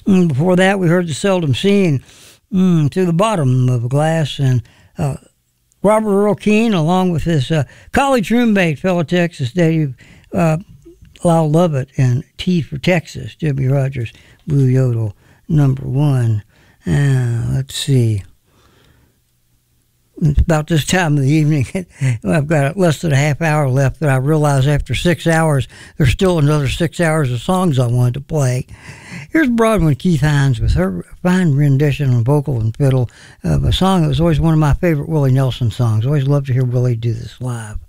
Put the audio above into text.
Before that, we heard The Seldom Seen, To the Bottom of a Glass, and Robert Earl Keen, along with his college roommate, fellow Texas native Lyle Lovett, and T for Texas, Jimmy Rogers, Blue Yodel, #1. Let's see. It's about this time of the evening. I've got less than a half hour left, but I realize after 6 hours, there's still another 6 hours of songs I wanted to play. Here's Broadway Keith Hines with her fine rendition on vocal and fiddle of a song that was always one of my favorite Willie Nelson songs. Always loved to hear Willie do this live.